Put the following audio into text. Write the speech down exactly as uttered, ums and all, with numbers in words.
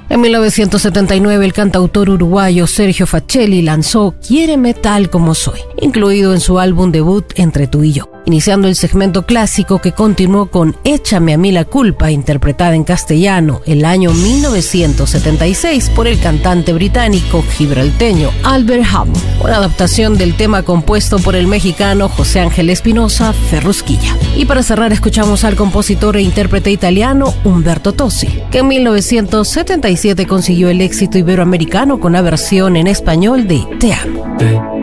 En mil novecientos setenta y nueve, el cantautor uruguayo Sergio Facelli lanzó Quiéreme tal como soy, incluido en su álbum debut Entre tú y yo, iniciando el segmento clásico que continuó con Échame a mí la culpa, interpretada en castellano el año mil novecientos setenta y seis por el cantante británico gibralteño Albert Hammond, una adaptación del tema compuesto por el mexicano José Ángel Espinosa Ferrusquilla. Y para cerrar, escuchamos al compositor e intérprete italiano Umberto Tozzi, que en mil novecientos setenta y siete consiguió el éxito iberoamericano con la versión en español de Te amo.